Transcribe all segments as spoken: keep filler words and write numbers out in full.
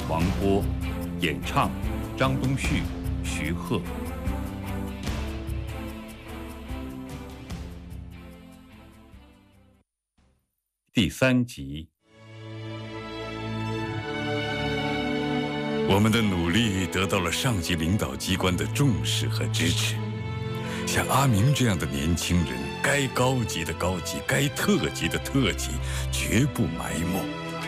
黄渤，演唱张东旭、徐鹤。第三集。我们的努力得到了上级领导机关的重视和支持。像阿明这样的年轻人，该高级的高级，该特级的特级，绝不埋没。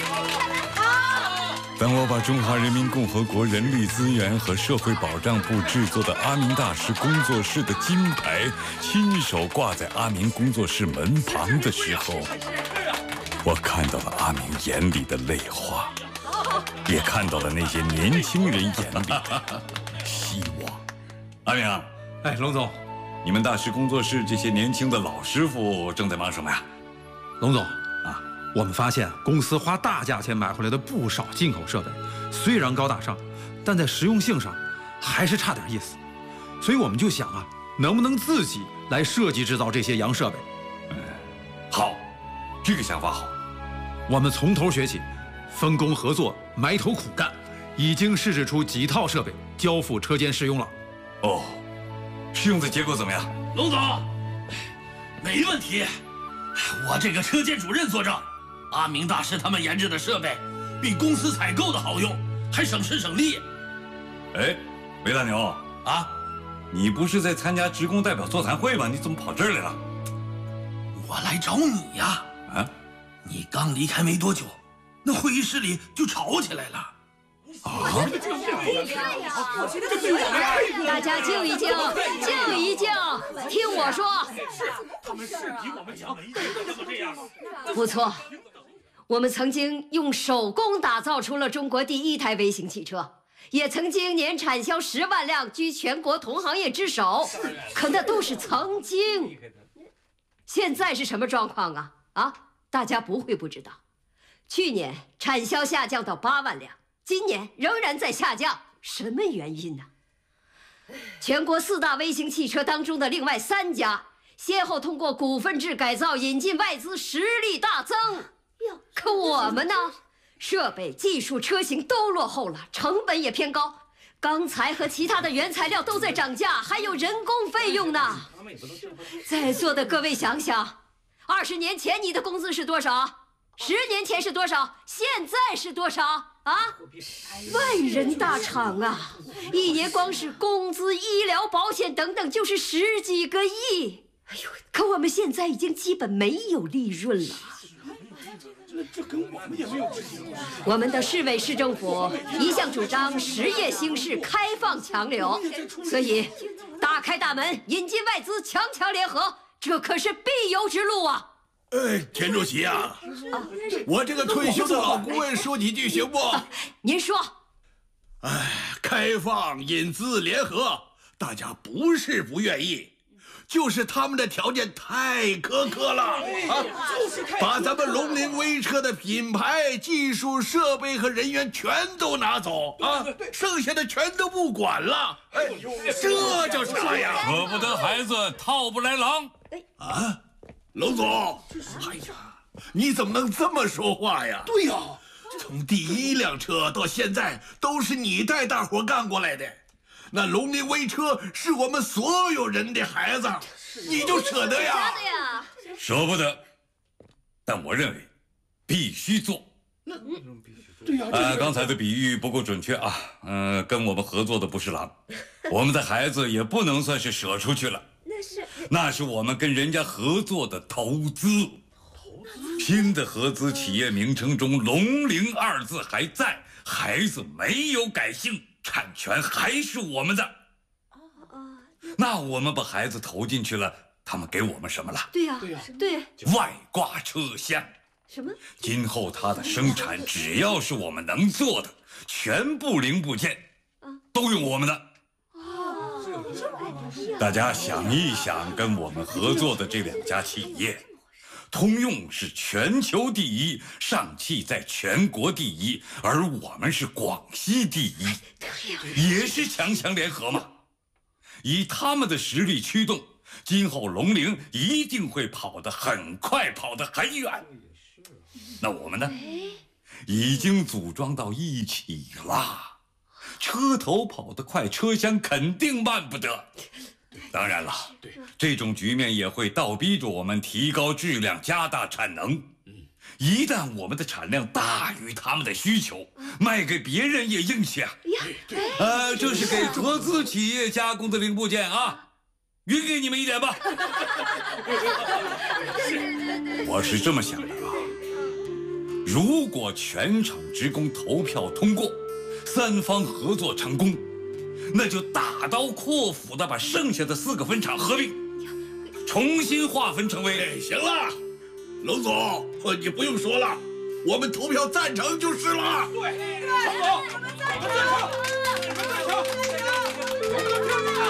当我把中华人民共和国人力资源和社会保障部制作的阿明大师工作室的金牌亲手挂在阿明工作室门旁的时候，我看到了阿明眼里的泪花，也看到了那些年轻人眼里的希望。阿明， 哎，龙总， 你们大师工作室这些年轻的老师傅正在忙什么呀？ 龙总啊，我们发现公司花大价钱买回来的不少进口设备，虽然高大上，但在实用性上还是差点意思。所以我们就想啊，能不能自己来设计制造这些洋设备？ 嗯，好，这个想法好。 我们从头学起，分工合作，埋头苦干，已经试制出几套设备，交付车间试用了。 哦，试用的结果怎么样？ 龙总，没问题。我这个车间主任作证，阿明大师他们研制的设备比公司采购的好用，还省时省力。 哎，韦大牛啊， 你不是在参加职工代表座谈会吗？你怎么跑这儿来了？ 我来找你呀！ 啊， 你刚离开没多久，那会议室里就吵起来了。 啊！ 大家静一静，静一静，听我说。 他们是比我们强，没人能这样。 不错，我们曾经用手工打造出了中国第一台微型汽车，也曾经年产销十万辆，居全国同行业之首。可那都是曾经。现在是什么状况啊？啊，大家不会不知道。去年产销下降到八万辆。今年仍然在下降，什么原因呢？全国四大微型汽车当中的另外三家，先后通过股份制改造引进外资，实力大增。可我们呢，设备、技术、车型都落后了，成本也偏高，钢材和其他的原材料都在涨价，还有人工费用呢。在座的各位想想，二十年前你的工资是多少？十年前是多少？现在是多少啊？万人大厂啊，一年光是工资、医疗保险等等就是十几个亿。哎呦，可我们现在已经基本没有利润了。 这这跟我们也没有关系。 我们的市委市政府一向主张实业兴市、开放强流，所以打开大门，引进外资，强强联合，这可是必由之路啊！ 哎，田主席啊，我这个退休的老顾问说几句行不？ 您说。 哎，开放、引资、联合，大家不是不愿意，就是他们的条件太苛刻了啊！把咱们龙陵微车的品牌、技术、设备和人员全都拿走啊，剩下的全都不管了。哎，这叫啥呀？ 舍不得孩子套不来狼啊！龙总，哎呀，你怎么能这么说话呀？对呀，从第一辆车到现在都是你带大伙干过来的，那龙陵微车是我们所有人的孩子，你就舍得呀？ 舍不得，但我认为必须做。 那对呀， 呃，刚才的比喻不够准确啊。嗯、呃，跟我们合作的不是狼，我们的孩子也不能算是舍出去了。 是， 那是我们跟人家合作的投资。投资新的合资企业名称中“龙陵”二字还在，孩子没有改姓，产权还是我们的。啊啊！那我们把孩子投进去了，他们给我们什么了？ 对呀，对呀，对， 外挂车厢。 什么？ 今后它的生产只要是我们能做的，全部零部件都用我们的。大家想一想，跟我们合作的这两家企业，通用是全球第一，上汽在全国第一，而我们是广西第一，也是强强联合嘛。以他们的实力驱动，今后龙陵一定会跑得很快，跑得很远。那我们呢？ 已经组装到一起了。车头跑得快，车厢肯定慢不得。当然了，这种局面也会倒逼着我们提高质量，加大产能。一旦我们的产量大于他们的需求，卖给别人也应下。呃，这是给合资企业加工的零部件啊，匀给你们一点吧。我是这么想的啊，如果全厂职工投票通过，三方合作成功，那就大刀阔斧的把剩下的四个分厂合并，重新划分成为…… 哎，行了。龙总，你不用说了，我们投票赞成就是了。 对，龙总，我们赞成。